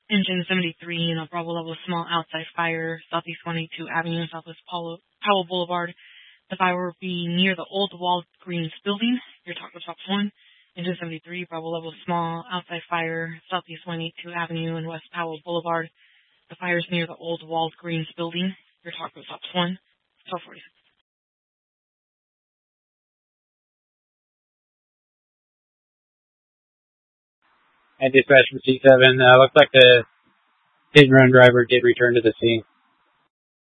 Engine 73 in a Bravo level small outside fire, Southeast 182 Avenue, Southwest Powell Boulevard. The fire will be near the old Walgreens building. Your Taco Shops 1. Engine 73, Bravo level small outside fire, Southeast 182 Avenue and West Powell Boulevard. The fire is near the old Walgreens building. Your Taco Shops 1. 1246. And dispatch from C7, looks like the hit and run driver did return to the scene.